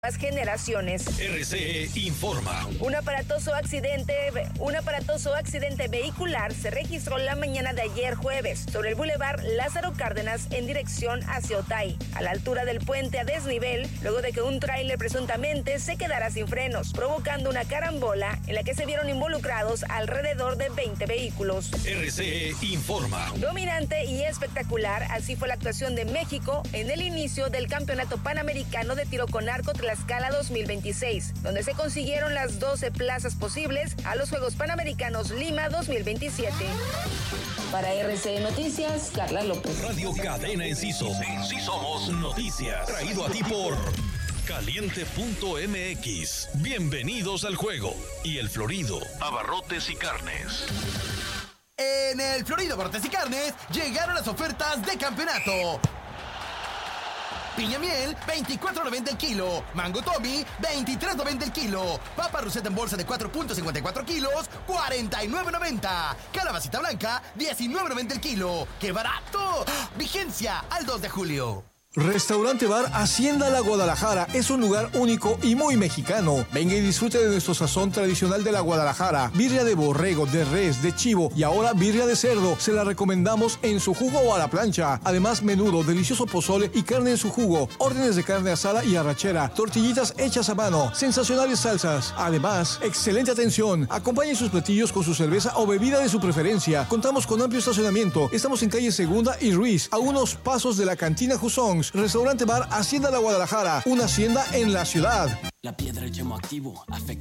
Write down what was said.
generaciones. RCE informa. Un aparatoso accidente vehicular se registró la mañana de ayer jueves sobre el Boulevard Lázaro Cárdenas en dirección hacia Otay, a la altura del puente a desnivel, luego de que un tráiler presuntamente se quedara sin frenos, provocando una carambola en la que se vieron involucrados alrededor de 20 vehículos. RCE informa. Dominante y espectacular, así fue la actuación de México en el inicio del Campeonato Panamericano de Tiro con Arco Tlaxcala 2026, donde se consiguieron las 12 plazas posibles a los Juegos Panamericanos Lima 2027. Para RCE Noticias, Carla López. Radio Cadena Enciso. Sí somos noticias. Traído a ti por Caliente.mx. Bienvenidos al juego. Y el Florido, abarrotes y carnes. En el Florido Abarrotes y Carnes llegaron las ofertas de campeonato. Piña miel, $24.90 el kilo. Mango Tommy, $23.90 el kilo. Papa Rosetta en bolsa de 4.54 kilos, $49.90. Calabacita blanca, $19.90 el kilo. ¡Qué barato! Vigencia al 2 de julio. Restaurante Bar Hacienda La Guadalajara es un lugar único y muy mexicano. Venga y disfrute de nuestro sazón tradicional de la Guadalajara. Birria de borrego, de res, de chivo y ahora birria de cerdo. Se la recomendamos en su jugo o a la plancha. Además, menudo, delicioso pozole y carne en su jugo. Órdenes de carne asada y arrachera. Tortillitas hechas a mano. Sensacionales salsas. Además, excelente atención. Acompañe sus platillos con su cerveza o bebida de su preferencia. Contamos con amplio estacionamiento. Estamos en calle Segunda y Ruiz, a unos pasos de la cantina Jusón. Restaurante Bar Hacienda La Guadalajara, una hacienda en la ciudad. La piedra, el yemo activo, afecta